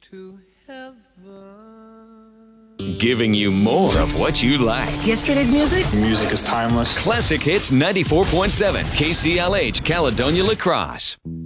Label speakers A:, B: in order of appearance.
A: to heaven.
B: Giving you more of what you like.
C: Yesterday's music?
D: Music is timeless.
B: Classic Hits 94.7, KCLH, Caledonia La Crosse.